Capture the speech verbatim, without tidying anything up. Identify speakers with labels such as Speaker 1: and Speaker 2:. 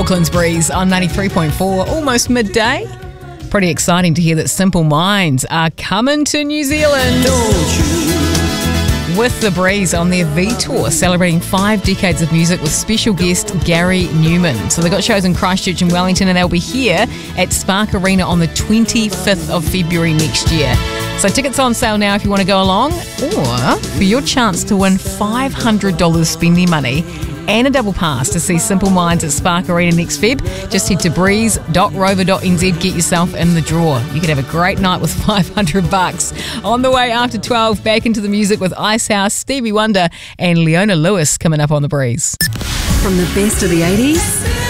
Speaker 1: Auckland's Breeze on ninety-three point four, almost midday. Pretty exciting to hear that Simple Minds are coming to New Zealand.
Speaker 2: Don't you?
Speaker 1: With The Breeze on their V Tour, celebrating five decades of music with special guest Gary Newman. So they've got shows in Christchurch and Wellington, and they'll be here at Spark Arena on the twenty-fifth of February next year. So tickets on sale now if you want to go along, or for your chance to win five hundred dollars spending money and a double pass to see Simple Minds at Spark Arena next Feb. Just head to breeze dot rover dot n z, get yourself in the draw. You could have a great night with five hundred bucks. On the way after twelve, back into the music with Icehouse, Stevie Wonder and Leona Lewis coming up on The Breeze.
Speaker 3: From the best of the eighties